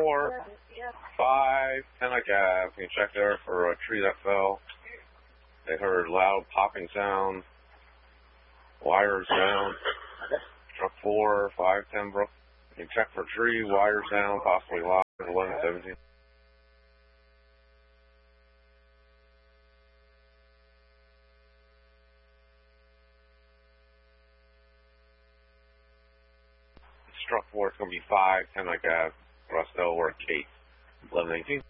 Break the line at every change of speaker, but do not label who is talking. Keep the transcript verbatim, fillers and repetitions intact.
four, five, Tenneck Ave. Can you check there for a tree that fell? They heard loud popping sound, wires down. Truck four, five, ten, Brook. Can you check for tree, wires down, possibly live, eleven seventeen. Truck four, it's going to be five, Tenneck Ave, Rustell, or Kate, eleven eighteen.